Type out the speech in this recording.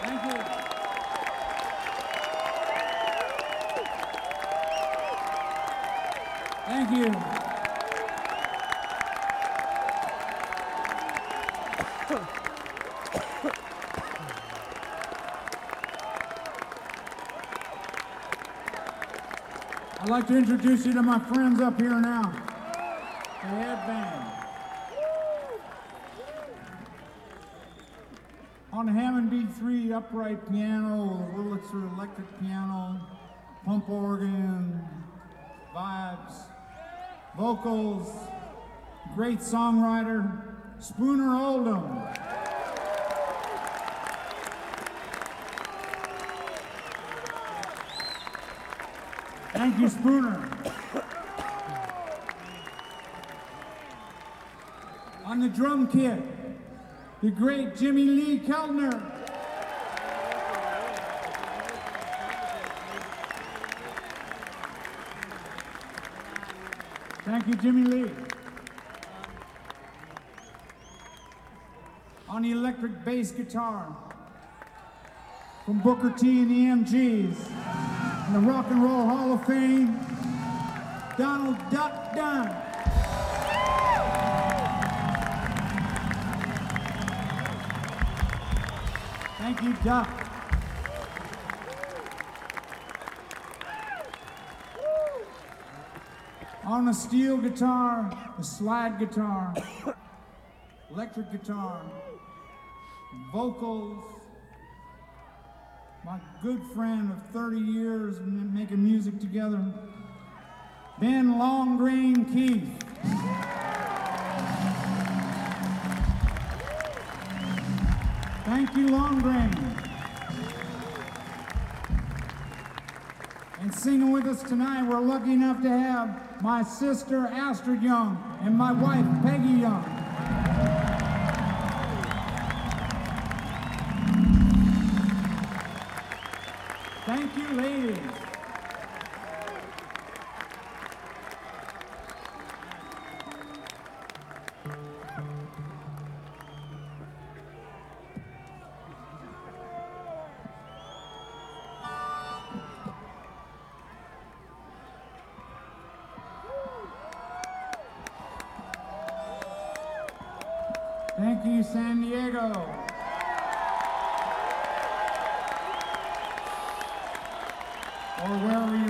Thank you. Thank you. I'd like to introduce you to my friends up here now, the head band. On the Hammond B3 upright piano, the Wurlitzer electric piano, pump organ, vibes, vocals, great songwriter, Spooner Oldham. Thank you, Spooner. On the drum kit, the great Jimmy Lee Keltner. Thank you, Jimmy Lee. On the electric bass guitar, from Booker T and the MGs, in the Rock and Roll Hall of Fame, Donald Duck Dunn. Thank you, Duck. On the steel guitar, the slide guitar, electric guitar, vocals, my good friend of 30 years making music together, Ben Longgrain Keith. Thank you, Longgrain. And singing with us tonight, we're lucky enough to have my sister Astrid Young and my wife Peggy Young. Thank you, ladies. Thank you, San Diego. Or wherever